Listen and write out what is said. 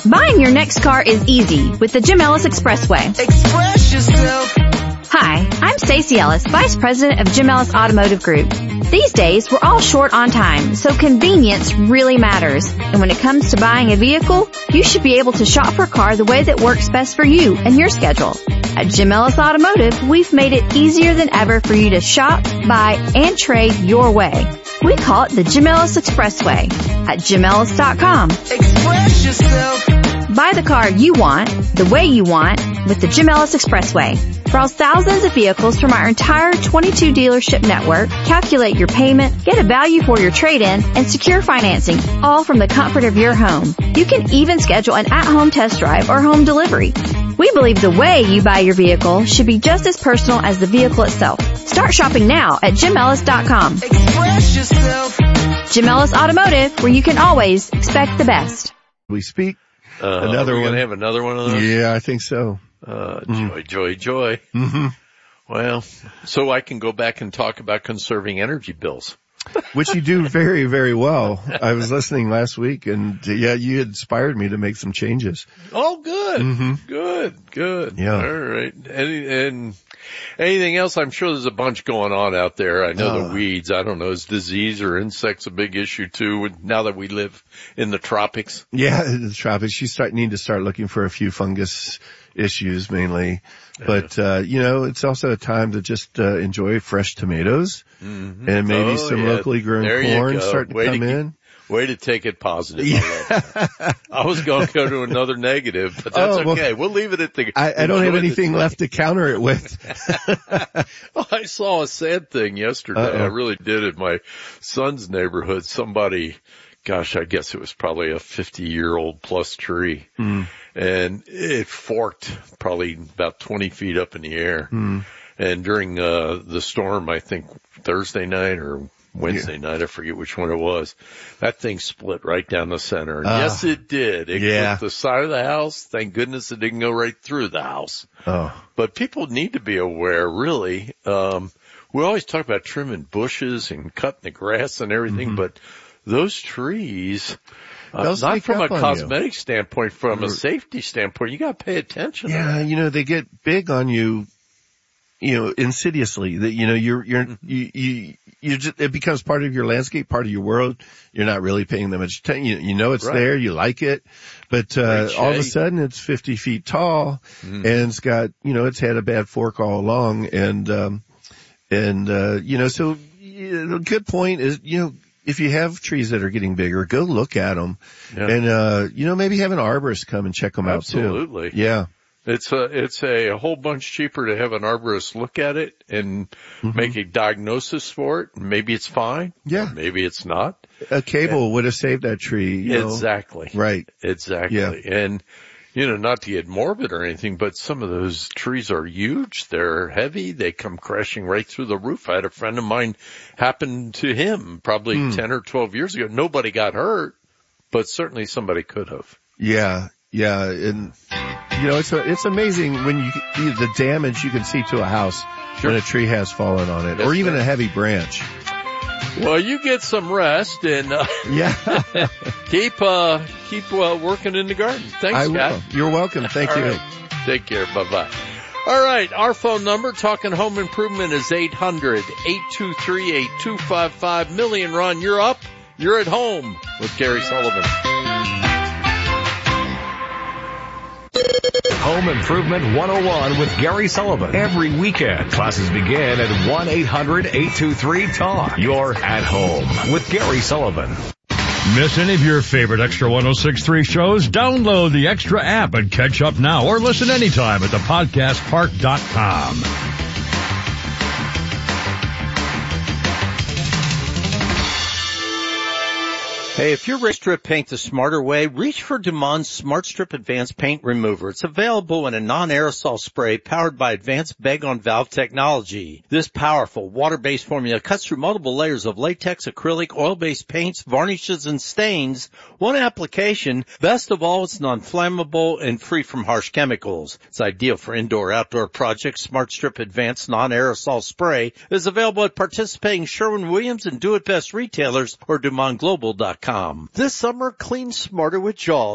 Buying your next car is easy with the Jim Ellis Expressway. Express yourself. Hi, I'm Stacey Ellis, Vice President of Jim Ellis Automotive Group. These days, we're all short on time, so convenience really matters. And when it comes to buying a vehicle, you should be able to shop for a car the way that works best for you and your schedule. At Jim Ellis Automotive, we've made it easier than ever for you to shop, buy, and trade your way. We call it the Jim Ellis Expressway at JimEllis.com. Express yourself. Buy the car you want, the way you want, with the Jim Ellis Expressway. Browse thousands of vehicles from our entire 22 dealership network, calculate your payment, get a value for your trade-in, and secure financing, all from the comfort of your home. You can even schedule an at-home test drive or home delivery. We believe the way you buy your vehicle should be just as personal as the vehicle itself. Start shopping now at JimEllis.com. Express yourself. Jim Ellis Automotive, where you can always expect the best. We speak. Another one. We're going to have another one of those? Yeah, I think so. Joy. Mm-hmm. Well, so I can go back and talk about conserving energy bills. Which you do very, very well. I was listening last week, and you inspired me to make some changes. Oh, good. Mm-hmm. Good. Yeah. All right. And anything else? I'm sure there's a bunch going on out there. I know the weeds. I don't know. Is disease or insects a big issue too now that we live in the tropics? Yeah, the tropics. You need to start looking for a few fungus issues mainly. But, it's also a time to just enjoy fresh tomatoes and maybe some locally grown corn starting to come in. Way to take it positive. I was going to go to another negative, but that's okay. We'll leave it at the... I don't have anything left to counter it with. I saw a sad thing yesterday. I really did in my son's neighborhood. Somebody... Gosh, I guess it was probably a 50-year-old plus tree. And it forked probably about 20 feet up in the air. And during the storm, I think Thursday night or Wednesday night, I forget which one it was, that thing split right down the center. And yes, it did. It clipped the side of the house. Thank goodness it didn't go right through the house. But people need to be aware, really. We always talk about trimming bushes and cutting the grass and everything, but those trees, not from a cosmetic standpoint, from a safety standpoint, you got to pay attention. Yeah, they get big on you, insidiously. That you just, it becomes part of your landscape, part of your world. You're not really paying them much attention. It's there, you like it, but all of a sudden it's 50 feet tall, and it's got, it's had a bad fork all along, and so the good point is, if you have trees that are getting bigger, go look at them. And, maybe have an arborist come and check them out too. Absolutely. Yeah. It's a whole bunch cheaper to have an arborist look at it and make a diagnosis for it. Maybe it's fine. Yeah. Maybe it's not. A cable would have saved that tree. Exactly. Right. Exactly. Yeah. And, not to get morbid or anything, but some of those trees are huge. They're heavy. They come crashing right through the roof. I had a friend of mine happen to him probably 10 or 12 years ago. Nobody got hurt, but certainly somebody could have. Yeah. Yeah. And, it's amazing when the damage you can see to a house when a tree has fallen on it, or even a heavy branch. Well, you get some rest and keep working in the garden. Thanks, Scott. You're welcome. Thank you. Right. Take care. Bye-bye. All right, our phone number, Talking Home Improvement, is 800-823-8255. Million. Ron, you're up. You're at home with Gary Sullivan. Home Improvement 101 with Gary Sullivan. Every weekend, classes begin at 1-800-823-TALK. You're at home with Gary Sullivan. Miss any of your favorite Extra 106.3 shows? Download the Extra app and catch up now, or listen anytime at thepodcastpark.com. Hey, if you're ready to strip paint the smarter way, reach for Dumond's Smart Strip Advanced Paint Remover. It's available in a non-aerosol spray powered by advanced bag-on-valve technology. This powerful water-based formula cuts through multiple layers of latex, acrylic, oil-based paints, varnishes, and stains. One application. Best of all, it's non-flammable and free from harsh chemicals. It's ideal for indoor-outdoor projects. Smart Strip Advanced Non-Aerosol Spray is available at participating Sherwin-Williams and Do It Best retailers or DumondGlobal.com. This summer, clean smarter with Jaws.